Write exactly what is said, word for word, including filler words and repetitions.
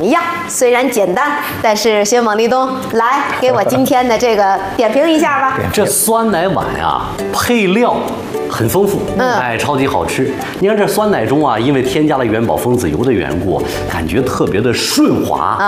么样？虽然简单，但是薛猛立东来给我今天的这个点评一下吧。 这酸奶碗呀，配料很丰富， 嗯， 哎，超级好吃。你看这酸奶中啊，因为添加了元宝分子油的缘故，感觉特别的顺滑。